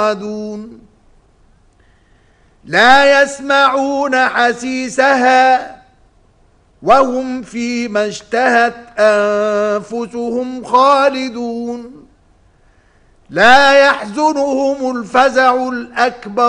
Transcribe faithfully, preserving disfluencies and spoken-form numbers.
لا يسمعون حسيسها وهم فيما اشتهت أنفسهم خالدون لا يحزنهم الفزع الأكبر